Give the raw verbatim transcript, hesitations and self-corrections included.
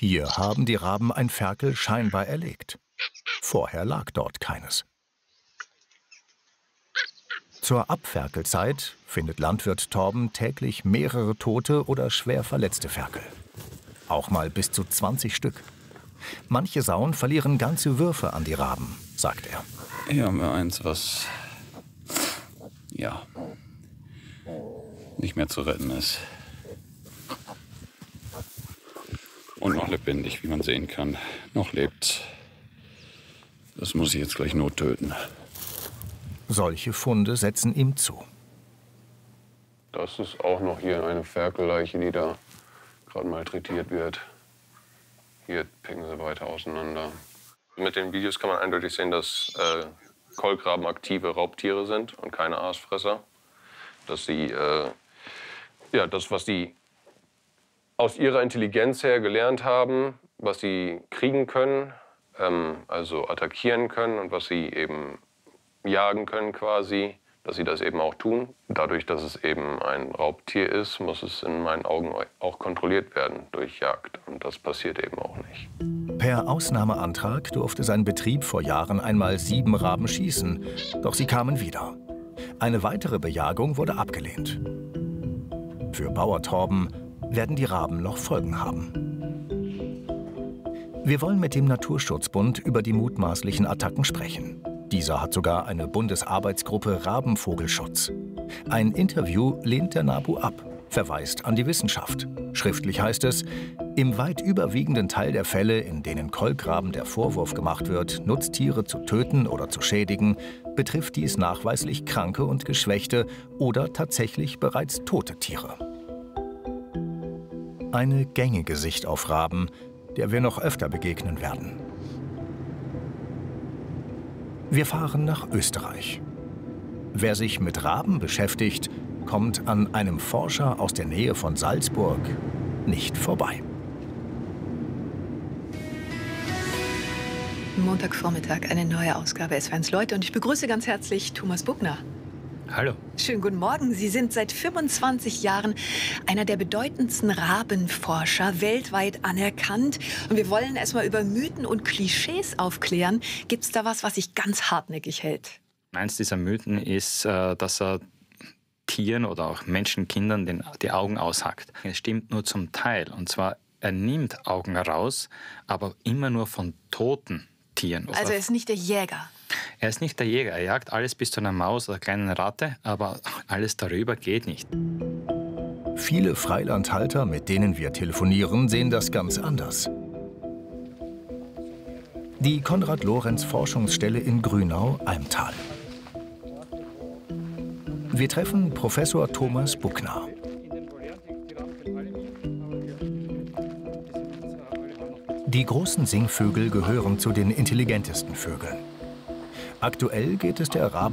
Hier haben die Raben ein Ferkel scheinbar erlegt. Vorher lag dort keines. Zur Abferkelzeit findet Landwirt Torben täglich mehrere tote oder schwer verletzte Ferkel. Auch mal bis zu zwanzig Stück. Manche Sauen verlieren ganze Würfe an die Raben, sagt er. Hier haben wir eins, was ja nicht mehr zu retten ist. Und noch lebendig, wie man sehen kann. Noch lebt's. Das muss ich jetzt gleich nottöten. Solche Funde setzen ihm zu. Das ist auch noch hier eine Ferkelleiche, die da gerade malträtiert wird. Hier picken sie weiter auseinander. Mit den Videos kann man eindeutig sehen, dass äh, Kolkraben aktive Raubtiere sind und keine Aasfresser. Dass sie äh, ja, das, was sie aus ihrer Intelligenz her gelernt haben, was sie kriegen können, ähm, also attackieren können und was sie eben jagen können quasi, dass sie das eben auch tun. Dadurch, dass es eben ein Raubtier ist, muss es in meinen Augen auch kontrolliert werden durch Jagd. Und das passiert eben auch nicht. Per Ausnahmeantrag durfte sein Betrieb vor Jahren einmal sieben Raben schießen, doch sie kamen wieder. Eine weitere Bejagung wurde abgelehnt. Für Bauer Torben werden die Raben noch Folgen haben. Wir wollen mit dem Naturschutzbund über die mutmaßlichen Attacken sprechen. Dieser hat sogar eine Bundesarbeitsgruppe Rabenvogelschutz. Ein Interview lehnt der NABU ab, verweist an die Wissenschaft. Schriftlich heißt es, im weit überwiegenden Teil der Fälle, in denen Kolkraben der Vorwurf gemacht wird, Nutztiere zu töten oder zu schädigen, betrifft dies nachweislich kranke und geschwächte oder tatsächlich bereits tote Tiere. Eine gängige Sicht auf Raben, der wir noch öfter begegnen werden. Wir fahren nach Österreich. Wer sich mit Raben beschäftigt, kommt an einem Forscher aus der Nähe von Salzburg nicht vorbei. Montagvormittag, eine neue Ausgabe S W eins Leute und ich begrüße ganz herzlich Thomas Buckner. Hallo. Schönen guten Morgen. Sie sind seit fünfundzwanzig Jahren einer der bedeutendsten Rabenforscher, weltweit anerkannt. Und wir wollen erst mal über Mythen und Klischees aufklären. Gibt es da was, was sich ganz hartnäckig hält? Eins dieser Mythen ist, dass er Tieren oder auch Menschen, Kindern den, die Augen aushackt. Es stimmt nur zum Teil. Und zwar, er nimmt Augen raus, aber immer nur von toten Tieren. Also er ist nicht der Jäger? Er ist nicht der Jäger. Er jagt alles bis zu einer Maus oder kleinen Ratte, aber alles darüber geht nicht. Viele Freilandhalter, mit denen wir telefonieren, sehen das ganz anders. Die Konrad-Lorenz-Forschungsstelle in Grünau-Almtal. Wir treffen Professor Thomas Buckner. Die großen Singvögel gehören zu den intelligentesten Vögeln. Aktuell geht es der Rabe